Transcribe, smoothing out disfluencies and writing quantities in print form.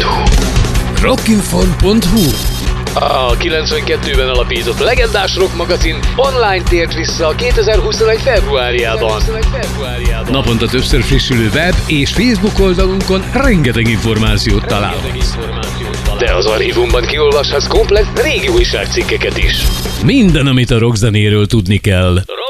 Rockinfon.hu. A 92-ben alapított legendás rock magazin online tért vissza a 2021 februárjában. Naponta többször frissülő web és Facebook oldalunkon rengeteg információt találhatsz. De az archívumban kiolvashatsz komplett régi újságcikkeket is. Minden, amit a rockzenéről tudni kell.